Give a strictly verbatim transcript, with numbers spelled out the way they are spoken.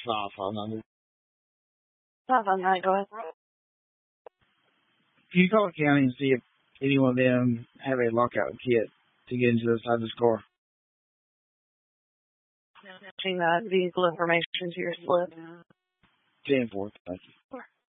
five five nine. five five nine, go ahead. Can you call the county and see if any one of them have a lockout kit to get into the side of this car? Matching that vehicle information to your slip. ten four, thank you. Sure.